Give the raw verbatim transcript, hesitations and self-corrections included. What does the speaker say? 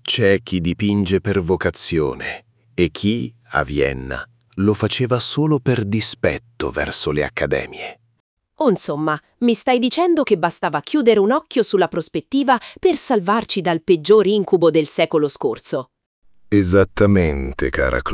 C'è chi dipinge per vocazione e chi, a Vienna, lo faceva solo per dispetto verso le accademie. O insomma, mi stai dicendo che bastava chiudere un occhio sulla prospettiva per salvarci dal peggior incubo del secolo scorso? Esattamente, cara Chloe.